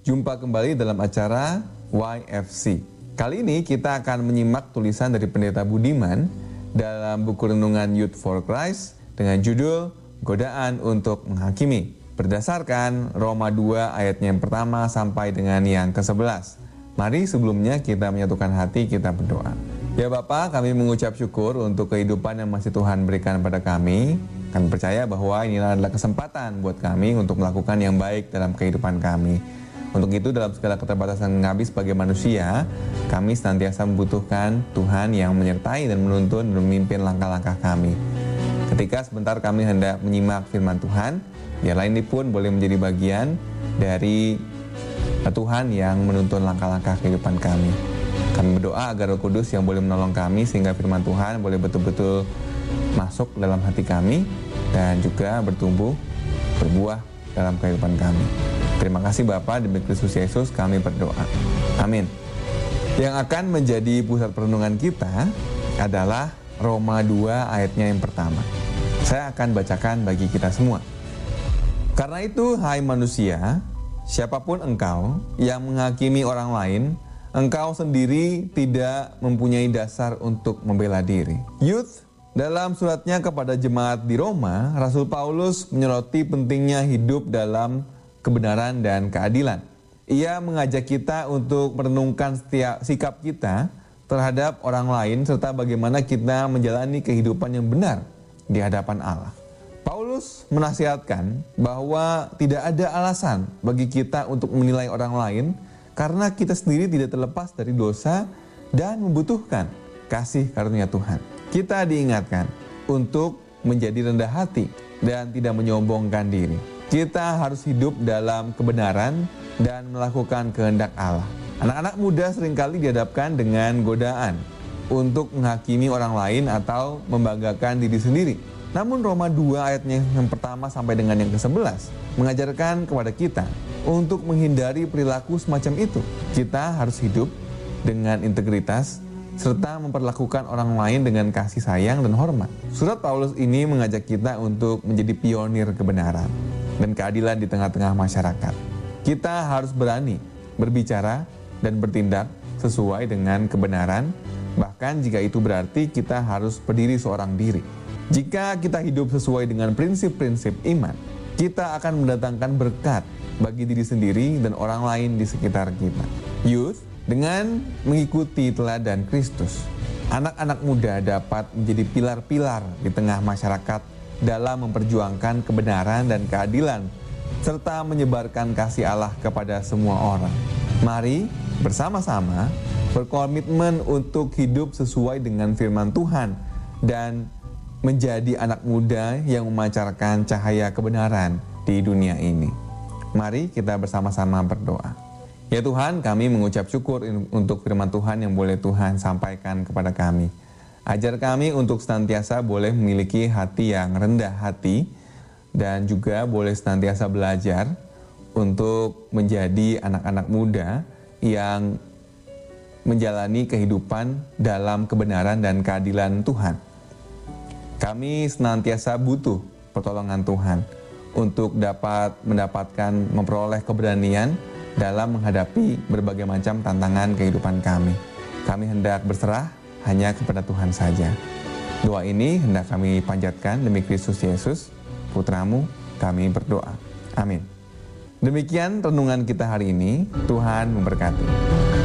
Jumpa kembali dalam acara YFC. Kali ini kita akan menyimak tulisan dari Pendeta Budiman dalam buku renungan Youth for Christ dengan judul Godaan untuk Menghakimi, berdasarkan Roma 2 ayatnya yang pertama sampai dengan yang ke-11. Mari sebelumnya kita menyatukan hati, kita berdoa. Ya Bapa, kami mengucap syukur untuk kehidupan yang masih Tuhan berikan pada kami. Kami percaya bahwa inilah adalah kesempatan buat kami untuk melakukan yang baik dalam kehidupan kami. Untuk itu dalam segala keterbatasan kami sebagai manusia, kami senantiasa membutuhkan Tuhan yang menyertai dan menuntun dan memimpin langkah-langkah kami. Ketika sebentar kami hendak menyimak firman Tuhan, biarlah ini pun boleh menjadi bagian dari Tuhan yang menuntun langkah-langkah kehidupan kami. Kami berdoa agar Roh Kudus yang boleh menolong kami sehingga firman Tuhan boleh betul-betul masuk dalam hati kami dan juga bertumbuh, berbuah dalam kehidupan kami. Terima kasih Bapa, demi Kristus Yesus kami berdoa. Amin. Yang akan menjadi pusat perenungan kita adalah Roma 2 ayatnya yang pertama. Saya akan bacakan bagi kita semua. Karena itu, hai manusia, siapapun engkau yang menghakimi orang lain, engkau sendiri tidak mempunyai dasar untuk membela diri. Youth, dalam suratnya kepada jemaat di Roma, Rasul Paulus menyoroti pentingnya hidup dalam kebenaran dan keadilan. Ia mengajak kita untuk merenungkan setiap sikap kita terhadap orang lain serta bagaimana kita menjalani kehidupan yang benar di hadapan Allah. Paulus menasihatkan bahwa tidak ada alasan bagi kita untuk menilai orang lain karena kita sendiri tidak terlepas dari dosa dan membutuhkan kasih karunia Tuhan. Kita diingatkan untuk menjadi rendah hati dan tidak menyombongkan diri. Kita harus hidup dalam kebenaran dan melakukan kehendak Allah. Anak-anak muda seringkali dihadapkan dengan godaan untuk menghakimi orang lain atau membanggakan diri sendiri. Namun Roma 2 ayatnya yang pertama sampai dengan yang ke-11 mengajarkan kepada kita untuk menghindari perilaku semacam itu. Kita harus hidup dengan integritas serta memperlakukan orang lain dengan kasih sayang dan hormat. Surat Paulus ini mengajak kita untuk menjadi pionir kebenaran dan keadilan di tengah-tengah masyarakat. Kita harus berani berbicara dan bertindak sesuai dengan kebenaran, bahkan jika itu berarti kita harus berdiri seorang diri. Jika kita hidup sesuai dengan prinsip-prinsip iman, kita akan mendatangkan berkat bagi diri sendiri dan orang lain di sekitar kita. Youth, dengan mengikuti teladan Kristus, anak-anak muda dapat menjadi pilar-pilar di tengah masyarakat dalam memperjuangkan kebenaran dan keadilan, serta menyebarkan kasih Allah kepada semua orang. Mari bersama-sama berkomitmen untuk hidup sesuai dengan firman Tuhan dan menjadi anak muda yang memancarkan cahaya kebenaran di dunia ini. Mari kita bersama-sama berdoa. Ya Tuhan, kami mengucap syukur untuk firman Tuhan yang boleh Tuhan sampaikan kepada kami. Ajar kami untuk senantiasa boleh memiliki hati yang rendah hati dan juga boleh senantiasa belajar untuk menjadi anak-anak muda yang menjalani kehidupan dalam kebenaran dan keadilan Tuhan. Kami senantiasa butuh pertolongan Tuhan untuk dapat memperoleh keberanian dalam menghadapi berbagai macam tantangan kehidupan kami. Kami hendak berserah hanya kepada Tuhan saja. Doa ini hendak kami panjatkan demi Kristus Yesus, Putramu, kami berdoa. Amin. Demikian renungan kita hari ini. Tuhan memberkati.